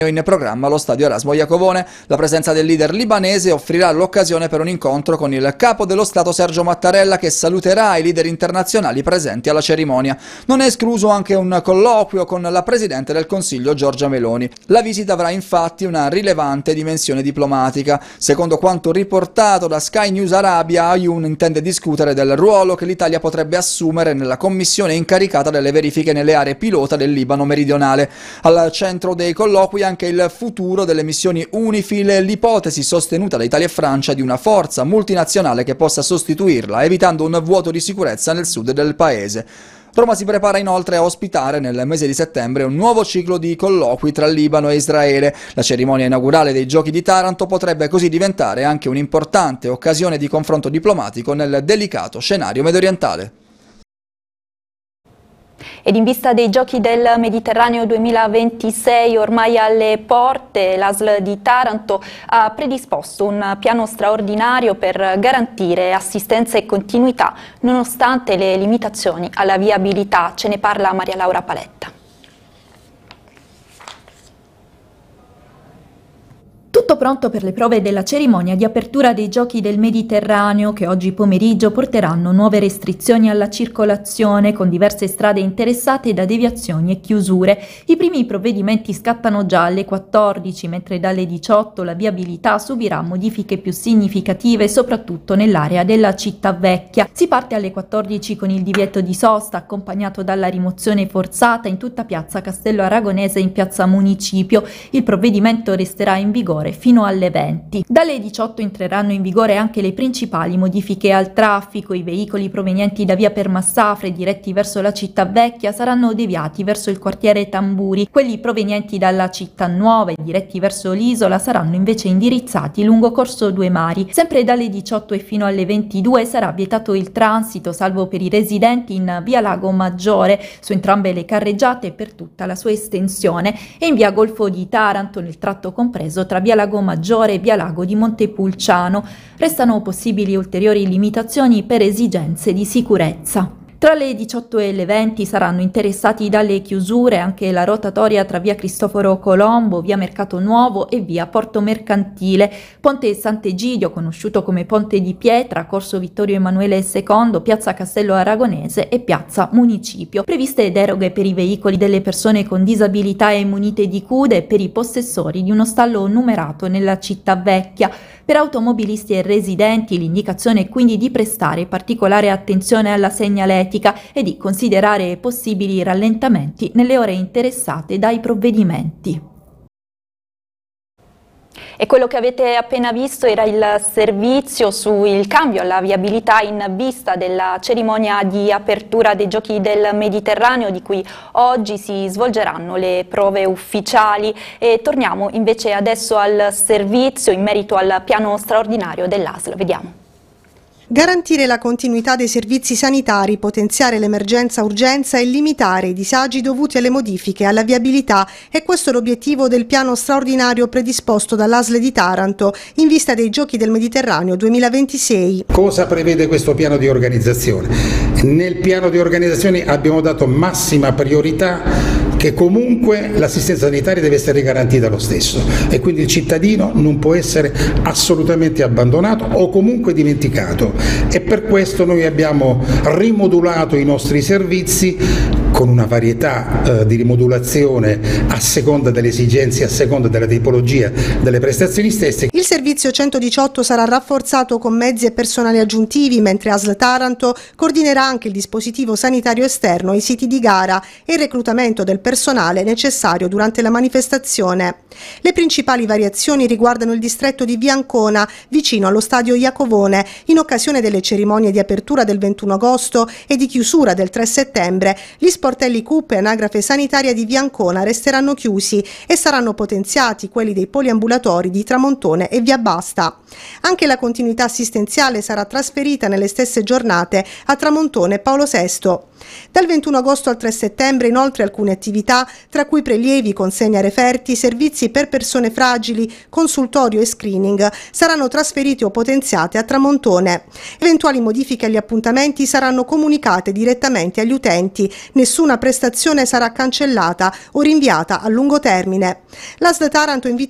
in programma allo stadio Erasmo Iacovone. La presenza del leader libanese offrirà l'occasione per un incontro con il capo dello Stato Sergio Mattarella, che saluterà i leader internazionali presenti alla cerimonia. Non è escluso anche un colloquio con la Presidente del Consiglio Giorgia Meloni. La visita avrà infatti una rilevante dimensione diplomatica. Secondo quanto riportato da Sky News Arabia, Ayun intende discutere del ruolo che l'Italia potrebbe assumere nella commissione incaricata delle verifiche nelle aree pilota del Libano meridionale. Al centro dei colloqui anche il futuro delle missioni UNIFIL e l'ipotesi sostenuta da Italia e Francia di una forza multinazionale che possa sostituirla, evitando un vuoto di sicurezza nel sud del paese. Roma si prepara inoltre a ospitare nel mese di settembre un nuovo ciclo di colloqui tra Libano e Israele. La cerimonia inaugurale dei Giochi di Taranto potrebbe così diventare anche un'importante occasione di confronto diplomatico nel delicato scenario mediorientale. Ed in vista dei Giochi del Mediterraneo 2026 ormai alle porte, l'ASL di Taranto ha predisposto un piano straordinario per garantire assistenza e continuità nonostante le limitazioni alla viabilità. Ce ne parla Maria Laura Paletta. Tutto pronto per le prove della cerimonia di apertura dei Giochi del Mediterraneo, che oggi pomeriggio porteranno nuove restrizioni alla circolazione, con diverse strade interessate da deviazioni e chiusure. I primi provvedimenti scattano già alle 14, mentre dalle 18 la viabilità subirà modifiche più significative, soprattutto nell'area della città vecchia. Si parte alle 14 con il divieto di sosta, accompagnato dalla rimozione forzata in tutta piazza Castello Aragonese e in piazza Municipio. Il provvedimento resterà in vigore fino alle 20. Dalle 18 entreranno in vigore anche le principali modifiche al traffico. I veicoli provenienti da via Permassafre diretti verso la città vecchia saranno deviati verso il quartiere Tamburi. Quelli provenienti dalla città nuova e diretti verso l'isola saranno invece indirizzati lungo corso Due Mari. Sempre dalle 18 e fino alle 22 sarà vietato il transito, salvo per i residenti in via Lago Maggiore su entrambe le carreggiate per tutta la sua estensione, e in via Golfo di Taranto nel tratto compreso tra via Lago Maggiore e via Lago di Montepulciano. Restano possibili ulteriori limitazioni per esigenze di sicurezza. Tra le 18 e le 20 saranno interessati dalle chiusure anche la rotatoria tra via Cristoforo Colombo, via Mercato Nuovo e via Porto Mercantile, Ponte Sant'Egidio, conosciuto come Ponte di Pietra, Corso Vittorio Emanuele II, piazza Castello Aragonese e piazza Municipio. Previste deroghe per i veicoli delle persone con disabilità e munite di CUD e per i possessori di uno stallo numerato nella città vecchia. Per automobilisti e residenti l'indicazione è quindi di prestare particolare attenzione alla segnaletica e di considerare possibili rallentamenti nelle ore interessate dai provvedimenti. E quello che avete appena visto era il servizio sul cambio alla viabilità in vista della cerimonia di apertura dei Giochi del Mediterraneo, di cui oggi si svolgeranno le prove ufficiali. E torniamo invece adesso al servizio in merito al piano straordinario dell'ASL. Vediamo. Garantire la continuità dei servizi sanitari, potenziare l'emergenza-urgenza e limitare i disagi dovuti alle modifiche alla viabilità è questo l'obiettivo del piano straordinario predisposto dall'ASL di Taranto in vista dei Giochi del Mediterraneo 2026. Cosa prevede questo piano di organizzazione? Nel piano di organizzazione abbiamo dato massima priorità che comunque l'assistenza sanitaria deve essere garantita lo stesso e quindi il cittadino non può essere assolutamente abbandonato o comunque dimenticato, e per questo noi abbiamo rimodulato i nostri servizi con una varietà di rimodulazione a seconda delle esigenze, a seconda della tipologia delle prestazioni stesse. Il servizio 118 sarà rafforzato con mezzi e personale aggiuntivi, mentre ASL Taranto coordinerà anche il dispositivo sanitario esterno ai siti di gara e il reclutamento del personale necessario durante la manifestazione. Le principali variazioni riguardano il distretto di Via Ancona, vicino allo stadio Iacovone, in occasione delle cerimonie di apertura del 21 agosto e di chiusura del 3 settembre. Gli sportelli CUP e anagrafe sanitaria di Via Ancona resteranno chiusi e saranno potenziati quelli dei poliambulatori di Tramontone e Via Basta. Anche la continuità assistenziale sarà trasferita nelle stesse giornate a Tramontone e Paolo VI. Dal 21 agosto al 3 settembre inoltre alcune attività, tra cui prelievi, consegna referti, servizi per persone fragili, consultorio e screening, saranno trasferiti o potenziate a Tramontone. Eventuali modifiche agli appuntamenti saranno comunicate direttamente agli utenti. Nessun nessuna prestazione sarà cancellata o rinviata a lungo termine. L'ASL Taranto invita